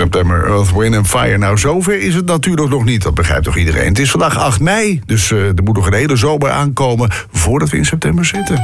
september, Earth, Wind & Fire. Nou, zover is het natuurlijk nog niet, dat begrijpt toch iedereen. Het is vandaag 8 mei, dus er moet nog een hele zomer aankomen voordat we in september zitten.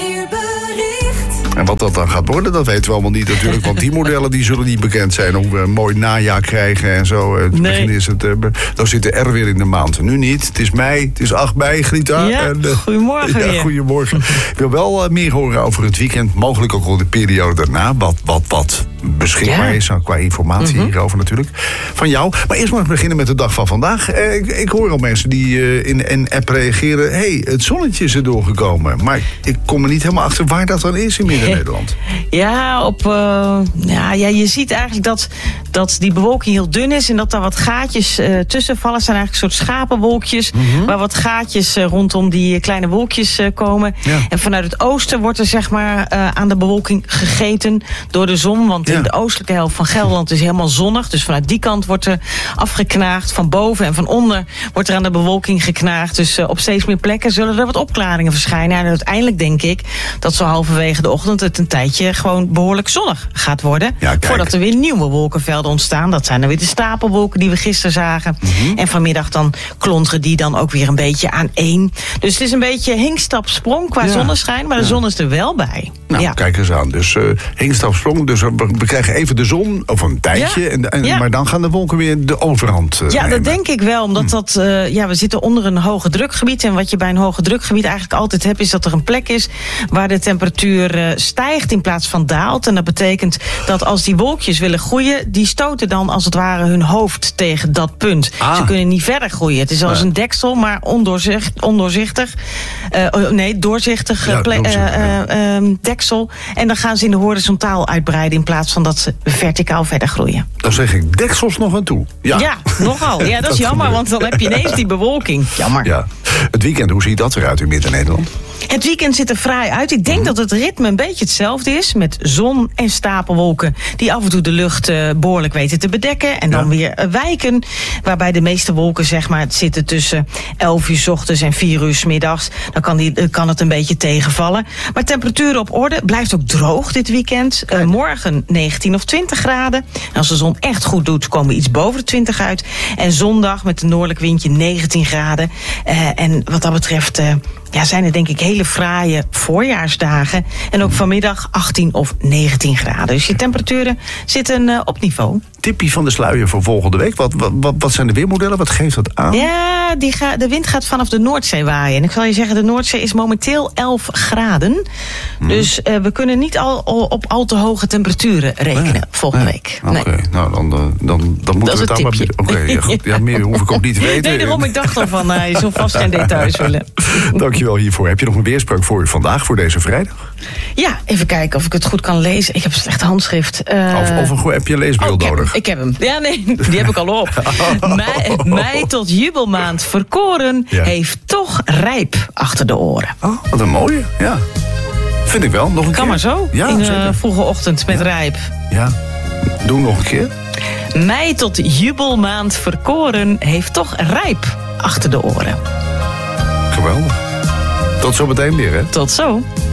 En wat dat dan gaat worden, dat weten we allemaal niet natuurlijk. Want die modellen die zullen niet bekend zijn. Hoe we een mooi najaar krijgen en zo. Begin in september. Dan zit de R weer in de maand. Nu niet. Het is mei. Het is 8 mei, Grita. Ja, en, goedemorgen weer. Ja, goedemorgen. Ik wil wel meer horen over het weekend. Mogelijk ook al de periode daarna. Wat beschikbaar is qua informatie hierover natuurlijk. Van jou. Maar eerst maar beginnen met de dag van vandaag. Ik hoor al mensen die in een app reageren. Het zonnetje is er doorgekomen. Maar ik kom er niet helemaal achter waar dat dan is in Midden-Nederland. Ja, je ziet eigenlijk dat die bewolking heel dun is en dat daar wat gaatjes tussen vallen. Het zijn eigenlijk een soort schapenwolkjes, waar wat gaatjes rondom die kleine wolkjes komen. Ja. En vanuit het oosten wordt er zeg maar aan de bewolking gegeten door de zon. Want in de oostelijke helft van Gelderland is helemaal zonnig. Dus vanuit die kant wordt er afgeknaagd. Van boven en van onder wordt er aan de bewolking geknaagd. Dus op steeds meer plekken zullen er wat opklaringen verschijnen. En uiteindelijk denk ik dat zo halverwege de ochtend het een tijdje gewoon behoorlijk zonnig gaat worden. Ja, voordat er weer nieuwe wolkenvelden ontstaan. Dat zijn dan weer de stapelwolken die we gisteren zagen. En vanmiddag dan klonteren die dan ook weer een beetje aan één. Dus het is een beetje hinkstap-sprong qua zonneschijn. Maar de zon is er wel bij. Nou, kijk eens aan. Dus hinkstap-sprong. Dus we krijgen even de zon over een tijdje. Maar dan gaan de wolken weer de overhand nemen. Dat denk ik wel. Omdat we zitten onder een hoge drukgebied. En wat je bij een hoge drukgebied eigenlijk altijd hebt, is dat er een plek is waar de temperatuur stijgt in plaats van daalt. En dat betekent dat als die wolkjes willen groeien, die stoten dan als het ware hun hoofd tegen dat punt. Ze kunnen niet verder groeien. Het is als een deksel, maar doorzichtig deksel. En dan gaan ze in de horizontaal uitbreiden in plaats van dat ze verticaal verder groeien. Dan zeg ik deksels nog aan toe. Ja, nogal. Ja, dat is jammer, want dan heb je ineens die bewolking. Jammer. Ja. Het weekend, hoe ziet dat eruit in Midden-Nederland? Het weekend ziet er fraai uit. Ik denk dat het ritme een beetje hetzelfde is. Met zon en stapelwolken die af en toe de lucht behoorlijk weten te bedekken. En dan weer wijken. Waarbij de meeste wolken zeg maar zitten tussen 11 uur 's ochtends en 4 uur 's middags. Dan kan het een beetje tegenvallen. Maar temperaturen op orde. Blijft ook droog dit weekend. Morgen 19 of 20 graden. En als de zon echt goed doet, komen we iets boven de 20 uit. En zondag met een noordelijk windje 19 graden. En wat dat betreft zijn er denk ik hele fraaie voorjaarsdagen. En ook vanmiddag 18 of 19 graden. Dus je temperaturen zitten op niveau. Tippie van de sluier voor volgende week. Wat zijn de weermodellen? Wat geeft dat aan? Ja, de wind gaat vanaf de Noordzee waaien. En ik zal je zeggen, de Noordzee is momenteel 11 graden. Dus we kunnen niet op al te hoge temperaturen rekenen volgende week. Oké, nou dan moeten we het daar maar... Oké, meer hoef ik ook niet te weten. Nee, daarom ik dacht ervan, je zult vast geen details willen. Dankjewel hiervoor. Heb je nog een weerspreuk voor vandaag, voor deze vrijdag? Ja, even kijken of ik het goed kan lezen. Ik heb een slecht handschrift. Heb je een leesbeeld nodig? Ik heb hem. Ja, nee, die heb ik al op. Mei tot jubelmaand verkoren heeft toch rijp achter de oren. Oh, wat een mooie. Ja. Vind ik wel. Nog een keer. Kan maar zo. Ja, in de vroege ochtend met rijp. Ja. Doe nog een keer. Mei tot jubelmaand verkoren heeft toch rijp achter de oren. Geweldig. Tot zo meteen weer, hè? Tot zo.